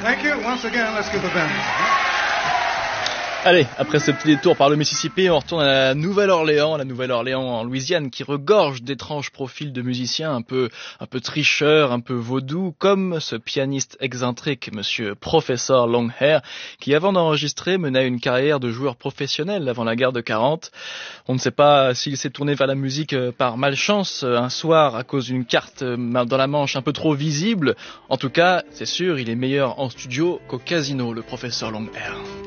Thank you. Once again, let's give the band. Allez, après ce petit détour par le Mississippi, on retourne à la Nouvelle-Orléans en Louisiane, qui regorge d'étranges profils de musiciens un peu tricheurs, un peu vaudous, comme ce pianiste excentrique, monsieur Professor Longhair, qui avant d'enregistrer mena une carrière de joueur professionnel avant la guerre de 40. On ne sait pas s'il s'est tourné vers la musique par malchance un soir à cause d'une carte dans la manche un peu trop visible. En tout cas, c'est sûr, il est meilleur en studio qu'au casino, le Professor Longhair.